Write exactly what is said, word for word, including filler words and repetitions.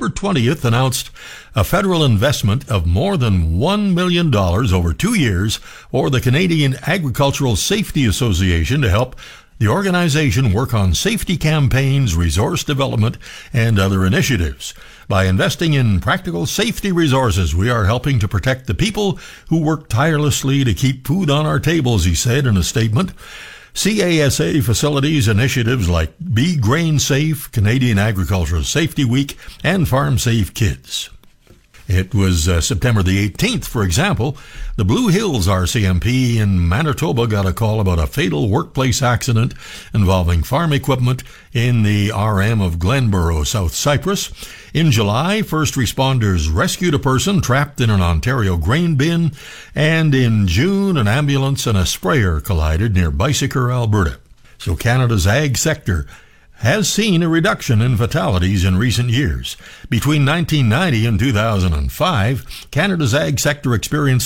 October twentieth announced a federal investment of more than one million dollars over two years for the Canadian Agricultural Safety Association to help the organization work on safety campaigns, resource development, and other initiatives. By investing in practical safety resources, we are helping to protect the people who work tirelessly to keep food on our tables, he said in a statement. C A S A facilities initiatives like Be Grain Safe, Canadian Agricultural Safety Week, and Farm Safe Kids. It was uh, September the eighteenth, for example. The Blue Hills R C M P in Manitoba got a call about a fatal workplace accident involving farm equipment in the R M of Glenborough, South Cyprus. In July, first responders rescued a person trapped in an Ontario grain bin. And in June, an ambulance and a sprayer collided near Bicycle, Alberta. So Canada's ag sector has seen a reduction in fatalities in recent years. Between nineteen ninety and two thousand five, Canada's ag sector experienced